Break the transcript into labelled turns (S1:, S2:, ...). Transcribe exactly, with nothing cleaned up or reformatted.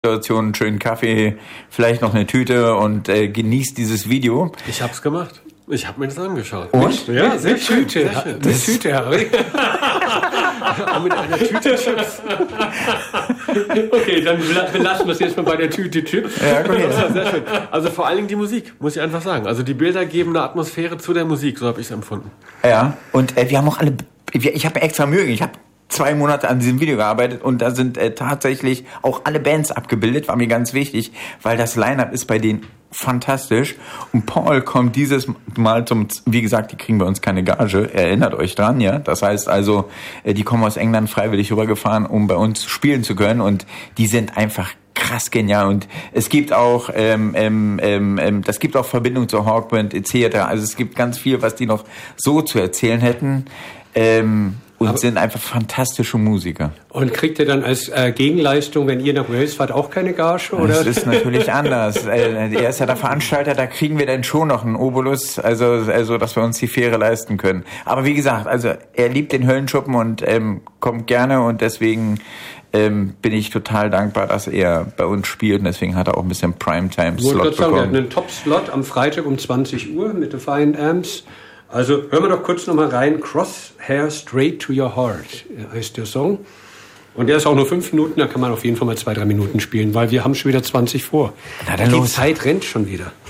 S1: Situation, einen schönen Kaffee, vielleicht noch eine Tüte und äh, genießt dieses Video.
S2: Ich hab's gemacht. Ich habe mir das angeschaut.
S1: Und?
S2: Ja, sehr schön.
S3: Tüte,
S2: sehr schön.
S3: eine Tüte, Harry.
S2: Auch mit einer Tüte Chips. Okay, dann belassen wir es jetzt mal bei der Tüte Chips.
S1: Ja, okay.
S2: Ja, sehr schön. Also vor allen Dingen die Musik, muss ich einfach sagen. Also die Bilder geben eine Atmosphäre zu der Musik, so habe ich es empfunden.
S1: Ja, und äh, wir haben auch alle, ich habe extra Mühe, ich habe zwei Monate an diesem Video gearbeitet und da sind äh, tatsächlich auch alle Bands abgebildet, war mir ganz wichtig, weil das Line-Up ist bei denen fantastisch. Und Paul kommt dieses Mal zum, wie gesagt, die kriegen bei uns keine Gage, erinnert euch dran, ja. Das heißt also, äh, die kommen aus England freiwillig rübergefahren, um bei uns spielen zu können und die sind einfach krass genial und es gibt auch ähm, ähm, ähm, das gibt auch Verbindung zur Hawkwind et cetera. Also es gibt ganz viel, was die noch so zu erzählen hätten. Ähm, Und aber sind einfach fantastische Musiker.
S3: Und kriegt ihr dann als äh, Gegenleistung, wenn ihr nach Wales fahrt, auch keine Gage? Oder?
S1: Das ist natürlich anders. äh, er ist ja der Veranstalter, da kriegen wir dann schon noch einen Obolus, also, also dass wir uns die Fähre leisten können. Aber wie gesagt, also er liebt den Höllenschuppen und ähm, kommt gerne und deswegen ähm, bin ich total dankbar, dass er bei uns spielt und deswegen hat er auch ein bisschen Primetime-Slot bekommen.
S3: Wir hatten einen Top-Slot am Freitag um zwanzig Uhr mit Defiant Amps. Also hören wir doch kurz nochmal rein. Crosshair Straight to Your Heart heißt der Song. Und der ist auch nur fünf Minuten, da kann man auf jeden Fall mal zwei, drei Minuten spielen, weil wir haben schon wieder zwanzig vor.
S1: Na dann
S3: Die
S1: los.
S3: Zeit rennt schon wieder.